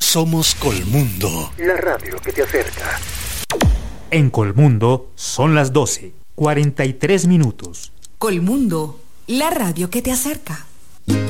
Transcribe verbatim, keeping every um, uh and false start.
Somos Colmundo, la radio que te acerca. En Colmundo son las doce, cuarenta y tres minutos. Colmundo, la radio que te acerca.